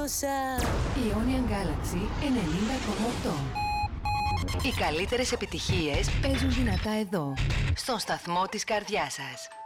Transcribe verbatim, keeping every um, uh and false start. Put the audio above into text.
νιώσα. Ionian Galaxy ενενήντα κόμμα οκτώ. Οι καλύτερες επιτυχίες παίζουν δυνατά εδώ, στον σταθμό της καρδιάς σας.